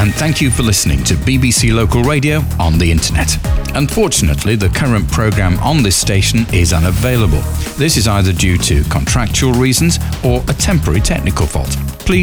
and thank you for listening to BBC Local Radio on the internet. Unfortunately, the current programme on this station is unavailable. This is either due to contractual reasons or a temporary technical fault. Please